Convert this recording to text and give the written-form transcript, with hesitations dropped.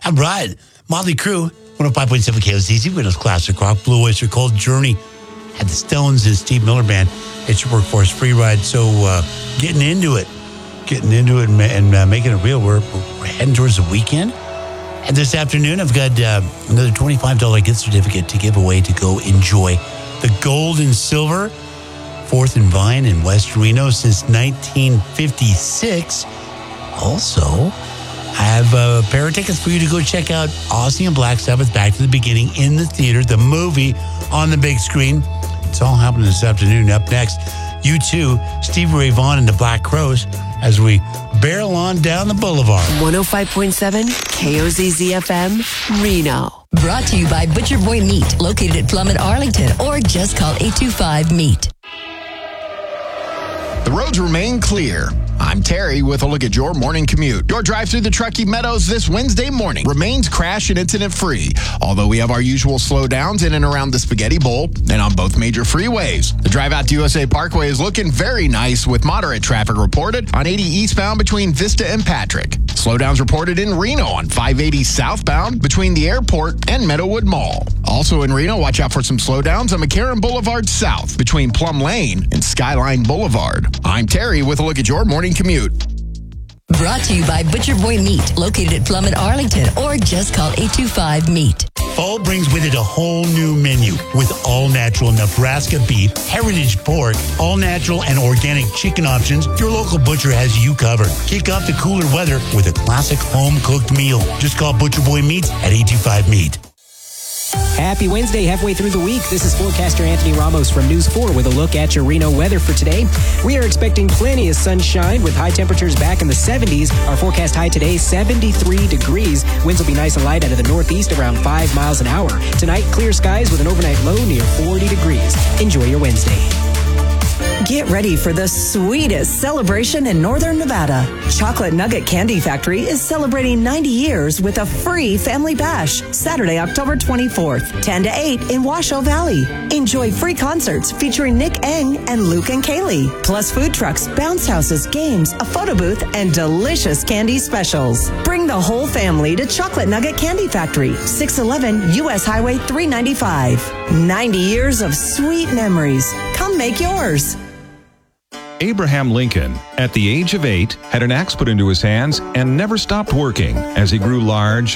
All right. Motley Crue, 105.7 KOZZ, Windows Classic Rock, Blue Oyster Cult, Journey, had the Stones and Steve Miller Band. It's your Workforce Free Ride. So getting into it and making it real. We're heading towards the weekend. And this afternoon, I've got another $25 gift certificate to give away to go enjoy the Gold and Silver, 4th and Vine in West Reno since 1956. Also, I have a pair of tickets for you to go check out Ozzy and Black Sabbath Back to the Beginning in the theater, the movie on the big screen. It's all happening this afternoon. Up next, U2, Stevie Ray Vaughan and the Black Crowes as we barrel on down the boulevard. 105.7 KOZZ FM, Reno. Brought to you by Butcher Boy Meat, located at Plum and Arlington, or just call 825-MEAT. The roads remain clear. I'm Terry with a look at your morning commute. Your drive through the Truckee Meadows this Wednesday morning remains crash and incident free, although we have our usual slowdowns in and around the Spaghetti Bowl and on both major freeways. The drive out to USA Parkway is looking very nice with moderate traffic reported on 80 eastbound between Vista and Patrick. Slowdowns reported in Reno on 580 southbound between the airport and Meadowwood Mall. Also in Reno, watch out for some slowdowns on McCarran Boulevard South between Plum Lane and Skyline Boulevard. I'm Terry with a look at your morning commute. Brought to you by Butcher Boy Meat, located at Plum and Arlington, or just call 825-MEAT. Fall brings with it a whole new menu with all-natural Nebraska beef, heritage pork, all-natural and organic chicken options. Your local butcher has you covered. Kick off the cooler weather with a classic home-cooked meal. Just call Butcher Boy Meats at 825-MEAT. Happy Wednesday, halfway through the week. This is forecaster Anthony Ramos from News 4 with a look at your Reno weather for today. We are expecting plenty of sunshine with high temperatures back in the 70s. Our forecast high today, 73 degrees. Winds will be nice and light out of the northeast around 5 miles an hour. Tonight, clear skies with an overnight low near 40 degrees. Enjoy your Wednesday. Get ready for the sweetest celebration in Northern Nevada. Chocolate Nugget Candy Factory is celebrating 90 years with a free family bash, Saturday, October 24th, 10 to 8 in Washoe Valley. Enjoy free concerts featuring Nick Eng and Luke and Kaylee, plus food trucks, bounce houses, games, a photo booth, and delicious candy specials. Bring the whole family to Chocolate Nugget Candy Factory, 611 U.S. Highway 395. 90 years of sweet memories. Come make yours. Abraham Lincoln, at the age of 8, had an axe put into his hands and never stopped working. As he grew large